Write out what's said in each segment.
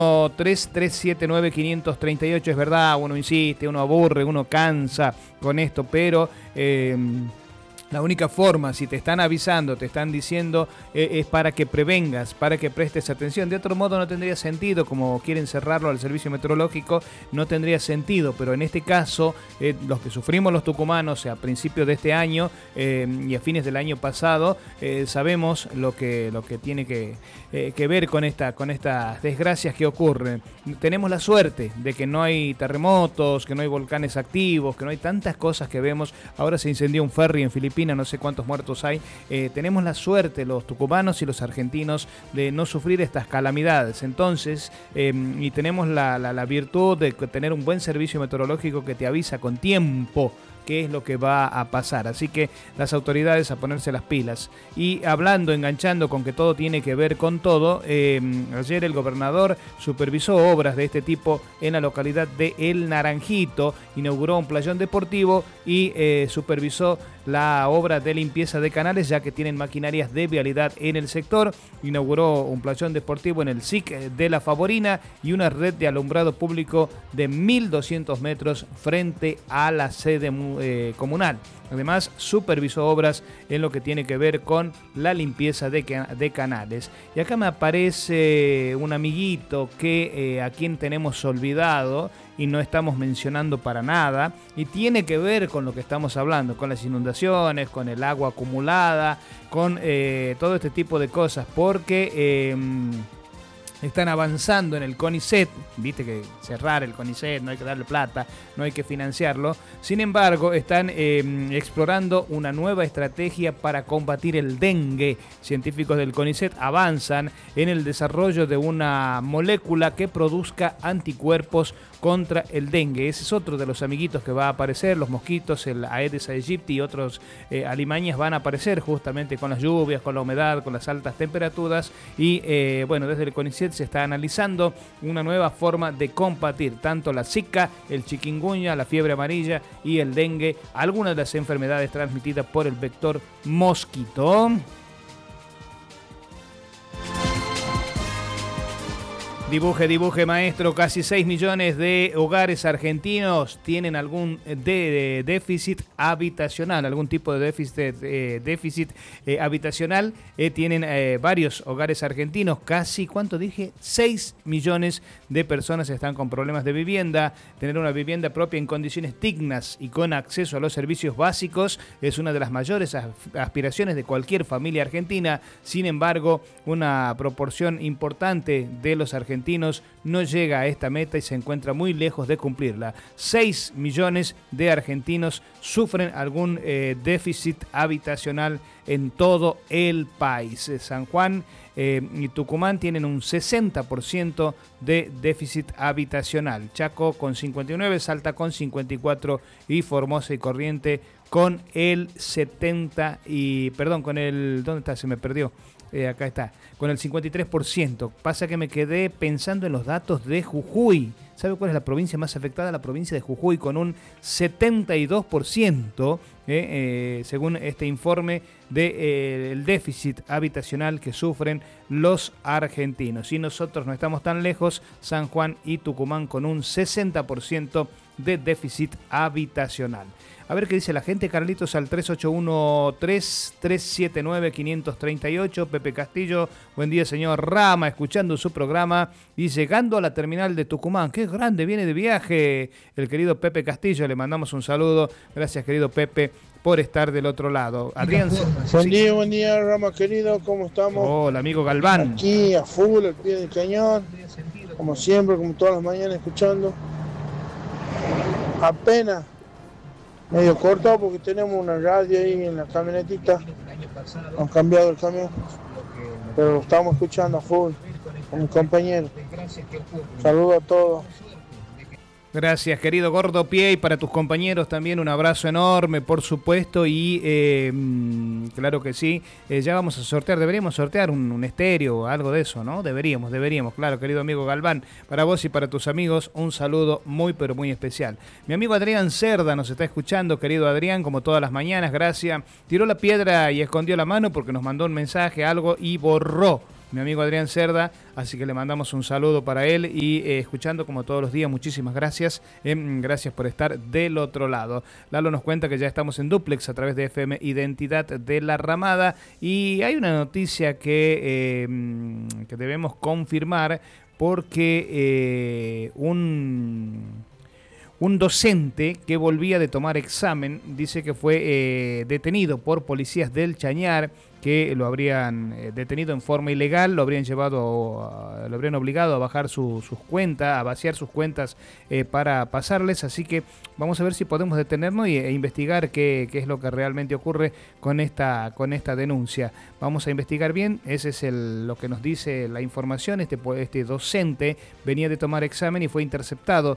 3379-538, es verdad, uno insiste, uno aburre, uno cansa con esto, pero la única forma, si te están avisando, te están diciendo, es para que prevengas, para que prestes atención. De otro modo no tendría sentido, como quieren cerrarlo al servicio meteorológico, no tendría sentido, pero en este caso, los que sufrimos los tucumanos a principios de este año y a fines del año pasado, sabemos lo que tiene que ver con estas desgracias que ocurren. Tenemos la suerte de que no hay terremotos, que no hay volcanes activos, que no hay tantas cosas que vemos. Ahora se incendió un ferry en Filipinas, no sé cuántos muertos hay. Tenemos la suerte, los tucumanos y los argentinos, de no sufrir estas calamidades. Entonces, y tenemos la virtud de tener un buen servicio meteorológico que te avisa con tiempo qué es lo que va a pasar. Así que las autoridades a ponerse las pilas. Y enganchando con que todo tiene que ver con todo, ayer el gobernador supervisó obras de este tipo en la localidad de El Naranjito, inauguró un playón deportivo y supervisó la obra de limpieza de canales, ya que tienen maquinarias de vialidad en el sector. Inauguró un playón deportivo en el SIC de La Favorina y una red de alumbrado público de 1.200 metros frente a la sede comunal. Además, supervisó obras en lo que tiene que ver con la limpieza de canales. Y acá me aparece un amiguito que a quien tenemos olvidado y no estamos mencionando para nada, y tiene que ver con lo que estamos hablando, con las inundaciones, con el agua acumulada, con todo este tipo de cosas, porque están avanzando en el CONICET. Viste que cerrar el CONICET, no hay que darle plata, no hay que financiarlo. Sin embargo, están explorando una nueva estrategia para combatir el dengue. Científicos del CONICET avanzan en el desarrollo de una molécula que produzca anticuerpos contra el dengue. Ese es otro de los amiguitos que va a aparecer. Los mosquitos, el Aedes aegypti y otros alimañas van a aparecer justamente con las lluvias, con la humedad, con las altas temperaturas. Y bueno, desde el CONICET se está analizando una nueva forma de combatir tanto la Zika, el chikungunya, la fiebre amarilla y el dengue, algunas de las enfermedades transmitidas por el vector mosquito. Dibuje, maestro. Casi 6 millones de hogares argentinos tienen algún de déficit habitacional, algún tipo de déficit habitacional. Tienen varios hogares argentinos, casi, ¿cuánto dije? 6 millones de personas están con problemas de vivienda. Tener una vivienda propia en condiciones dignas y con acceso a los servicios básicos es una de las mayores aspiraciones de cualquier familia argentina. Sin embargo, una proporción importante de los argentinos no llega a esta meta y se encuentra muy lejos de cumplirla. 6 millones de argentinos sufren algún déficit habitacional en todo el país. San Juan y Tucumán tienen un 60% de déficit habitacional. Chaco con 59, Salta con 54 y Formosa y Corrientes con el 70 y... Perdón, con el... ¿Dónde está? Se me perdió. Acá está, con el 53%. Pasa que me quedé pensando en los datos de Jujuy. ¿Sabe cuál es la provincia más afectada? La provincia de Jujuy, con un 72%, según este informe del déficit habitacional que sufren los argentinos. Y nosotros no estamos tan lejos, San Juan y Tucumán con un 60% de déficit habitacional. A ver qué dice la gente. Carlitos al 3813-379-538. Pepe Castillo, buen día señor Rama, escuchando su programa y llegando a la terminal de Tucumán. Qué grande, viene de viaje el querido Pepe Castillo, le mandamos un saludo. Gracias querido Pepe por estar del otro lado. Adrián. Buen día Rama querido, ¿cómo estamos? Hola amigo Galván. Aquí a full, al pie del cañón, como siempre, como todas las mañanas escuchando. Apenas medio cortado porque tenemos una radio ahí en la camionetita. Han cambiado el camión, pero lo estamos escuchando a full con mis compañeros. Saludos a todos. Gracias, querido Gordo Pie, y para tus compañeros también un abrazo enorme, por supuesto, y claro que sí, ya vamos a sortear, deberíamos sortear un estéreo o algo de eso, ¿no? Deberíamos, claro, querido amigo Galván, para vos y para tus amigos, un saludo muy, pero muy especial. Mi amigo Adrián Cerda nos está escuchando, querido Adrián, como todas las mañanas, gracias. Tiró la piedra y escondió la mano porque nos mandó un mensaje, algo, y borró mi amigo Adrián Cerda, así que le mandamos un saludo para él y escuchando como todos los días, muchísimas gracias, gracias por estar del otro lado. Lalo nos cuenta que ya estamos en dúplex a través de FM Identidad de la Ramada y hay una noticia que debemos confirmar porque un docente que volvía de tomar examen dice que fue detenido por policías del Chañar, que lo habrían detenido en forma ilegal, lo habrían lo habrían obligado a bajar sus cuentas, a vaciar sus cuentas para pasarles, así que vamos a ver si podemos detenernos e investigar qué es lo que realmente ocurre con esta denuncia. Vamos a investigar bien, ese es lo que nos dice la información. Este docente venía de tomar examen y fue interceptado.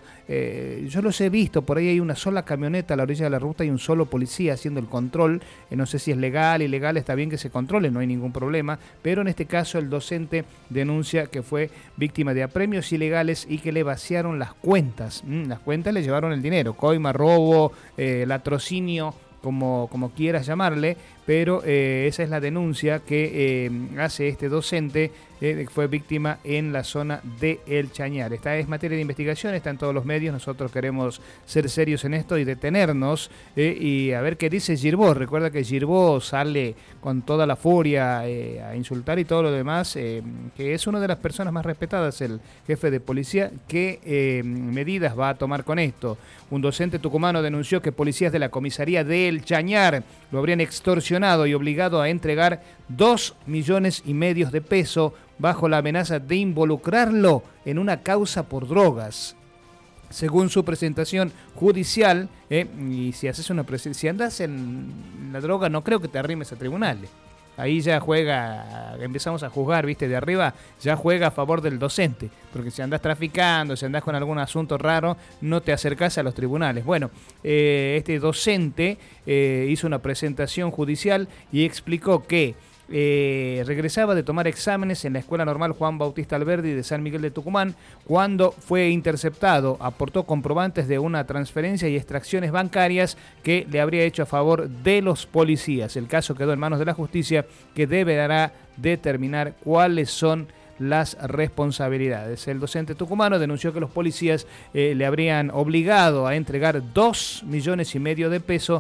Yo los he visto, por ahí hay una sola camioneta a la orilla de la ruta y un solo policía haciendo el control. No sé si es legal, ilegal, está bien que se controle, no hay ningún problema, pero en este caso el docente denuncia que fue víctima de apremios ilegales y que le vaciaron las cuentas. Las cuentas le llevaron el dinero, coima, robo, latrocinio, como quieras llamarle, pero esa es la denuncia que hace este docente, que fue víctima en la zona de El Chañar. Esta es materia de investigación, está en todos los medios, nosotros queremos ser serios en esto y detenernos y a ver qué dice Girbó. Recuerda que Girbó sale con toda la furia a insultar y todo lo demás, que es una de las personas más respetadas, el jefe de policía. ¿Qué medidas va a tomar con esto? Un docente tucumano denunció que policías de la comisaría de El Chañar lo habrían extorsionado y obligado a entregar 2,5 millones de pesos bajo la amenaza de involucrarlo en una causa por drogas. Según su presentación judicial, y si andas en la droga, no creo que te arrimes a tribunales. Ahí ya empezamos a juzgar, viste, de arriba, ya juega a favor del docente, porque si andás traficando, si andás con algún asunto raro, no te acercás a los tribunales. Bueno, este docente hizo una presentación judicial y explicó que regresaba de tomar exámenes en la Escuela Normal Juan Bautista Alberdi de San Miguel de Tucumán cuando fue interceptado. Aportó comprobantes de una transferencia y extracciones bancarias que le habría hecho a favor de los policías. El caso quedó en manos de la justicia, que deberá determinar cuáles son las responsabilidades. El docente tucumano denunció que los policías le habrían obligado a entregar 2,5 millones de pesos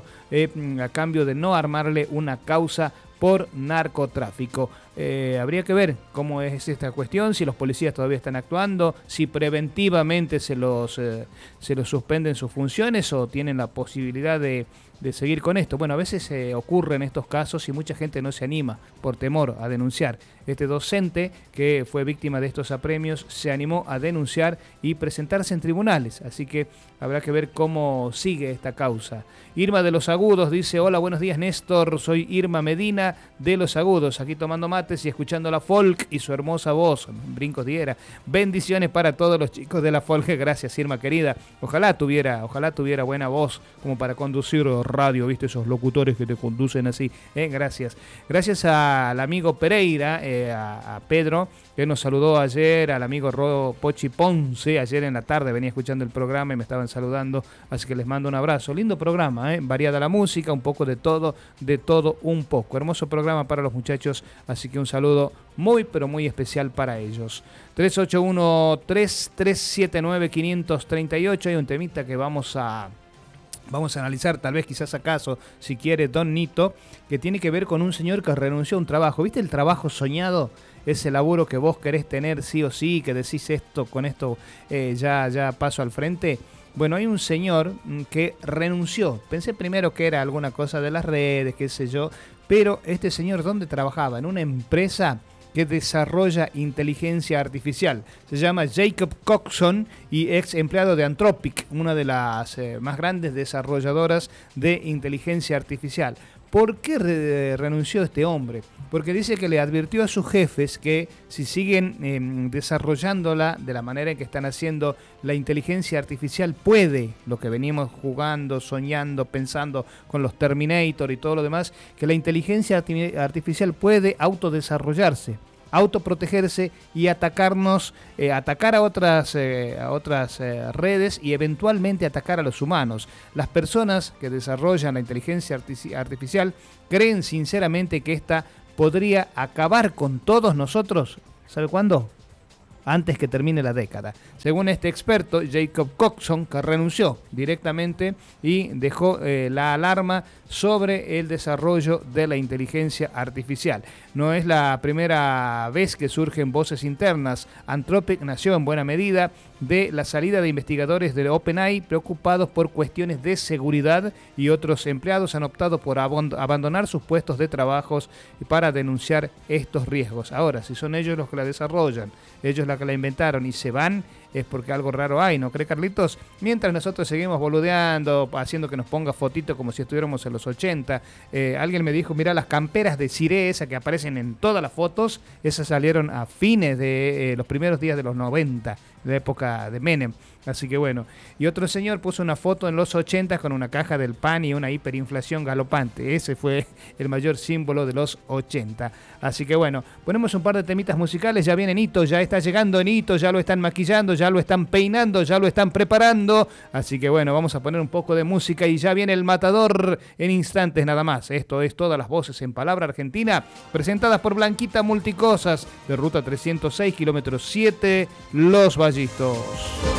a cambio de no armarle una causa por narcotráfico. Habría que ver cómo es esta cuestión, si los policías todavía están actuando, si preventivamente se los suspenden sus funciones o tienen la posibilidad de seguir con esto. Bueno, a veces ocurren estos casos y mucha gente no se anima por temor a denunciar. Este docente que fue víctima de estos apremios se animó a denunciar y presentarse en tribunales, así que habrá que ver cómo sigue esta causa. Irma de los Agudos dice: hola, buenos días Néstor, soy Irma Medina de los Agudos, aquí tomando mates y escuchando la folk y su hermosa voz, brincos diera. Bendiciones para todos los chicos de la folk. Gracias, Irma querida. Ojalá tuviera buena voz como para conducir radio, viste, esos locutores que te conducen así. Gracias. Gracias al amigo Pereira, a Pedro, que nos saludó ayer, al amigo Pochi Ponce, ayer en la tarde venía escuchando el programa y me estaban saludando, así que les mando un abrazo. Lindo programa, variada la música, un poco de todo un poco. Hermoso programa para los muchachos, así que un saludo muy, pero muy especial para ellos. 381-3379-538, hay un temita que vamos a analizar, tal vez quizás acaso, si quiere, Don Nito, que tiene que ver con un señor que renunció a un trabajo. ¿Viste el trabajo soñado? Ese laburo que vos querés tener sí o sí, que decís con esto ya paso al frente. Bueno, hay un señor que renunció. Pensé primero que era alguna cosa de las redes, qué sé yo, pero este señor, ¿dónde trabajaba? En una empresa que desarrolla inteligencia artificial. Se llama Jacob Coxon y ex empleado de Anthropic, una de las más grandes desarrolladoras de inteligencia artificial. ¿Por qué renunció este hombre? Porque dice que le advirtió a sus jefes que si siguen desarrollándola de la manera en que están haciendo, la inteligencia artificial puede, lo que venimos jugando, soñando, pensando con los Terminator y todo lo demás, que la inteligencia artificial puede autodesarrollarse, autoprotegerse y atacar a otras redes y eventualmente atacar a los humanos. Las personas que desarrollan la inteligencia artificial creen sinceramente que esta podría acabar con todos nosotros. ¿Sabe cuándo? Antes que termine la década. Según este experto, Jacob Coxon, que renunció directamente y dejó la alarma sobre el desarrollo de la inteligencia artificial. No es la primera vez que surgen voces internas. Anthropic nació en buena medida de la salida de investigadores de OpenAI preocupados por cuestiones de seguridad, y otros empleados han optado por abandonar sus puestos de trabajo para denunciar estos riesgos. Ahora, si son ellos los que la desarrollan, ellos la que la inventaron y se van, es porque algo raro hay, ¿no cree, Carlitos? Mientras nosotros seguimos boludeando, haciendo que nos ponga fotito como si estuviéramos en los 80. Alguien me dijo, mira, las camperas de Ciré, esas que aparecen en todas las fotos, esas salieron a fines de los primeros días de los 90, de la época de Menem. Así que bueno. Y otro señor puso una foto en los 80 con una caja del pan y una hiperinflación galopante. Ese fue el mayor símbolo de los 80. Así que bueno, ponemos un par de temitas musicales. Ya viene Nito, ya está llegando Nito, ya lo están maquillando, ya lo están peinando, ya lo están preparando. Así que bueno, vamos a poner un poco de música y ya viene el matador en instantes nada más. Esto es Todas las Voces en Palabra Argentina, presentadas por Blanquita Multicosas, de Ruta 306, kilómetro 7, Los Vallistos.